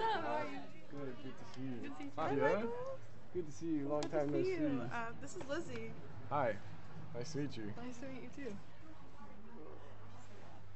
up? How are you? Good to see you. Good to see you. Hi, Hi, yeah? Michael. Good to see you. Long Good time to no see see. you. This is Lizzie. Hi. Nice to meet you. Nice to meet you too.